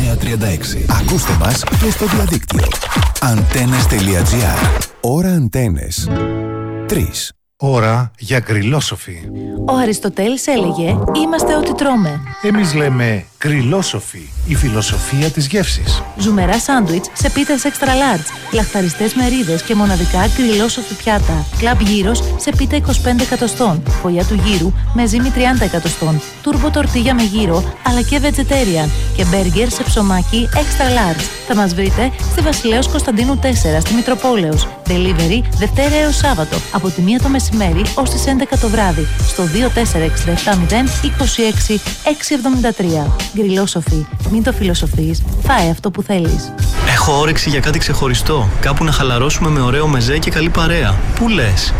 936. Ακούστε μας και στο διαδίκτυο. Antennes.gr. Ώρα Αντένες. 3. Ώρα για γκριλόσοφι. Ο Αριστοτέλης έλεγε «Είμαστε ό,τι τρώμε». Εμείς λέμε γκριλόσοφι, η φιλοσοφία της γεύσης. Ζουμερά σάντουιτς σε πίτες extra large, λαχταριστές μερίδες και μοναδικά γκριλόσοφι πιάτα. Κλαμπ γύρος σε πίτα 25 εκατοστών, φωλιά του γύρου με ζύμη 30 εκατοστών, τούρμπο τορτίγια με γύρο αλλά και vegetarian και μπέργκερ σε ψωμάκι extra large. Θα μας βρείτε στη Βασιλέως Κωνσταντίνου 4 στη Μητροπόλεως. Delivery Δευτέρα έως Σάββατο από τη 1 το μεσημέρι ως τις 11 το βράδυ στο 24670 26 673. Γκριλόσοφι. Μην το φιλοσοφείς. Φάε αυτό που θέλεις. Έχω όρεξη για κάτι ξεχωριστό. Κάπου να χαλαρώσουμε με ωραίο μεζέ και καλή παρέα. Πού λες?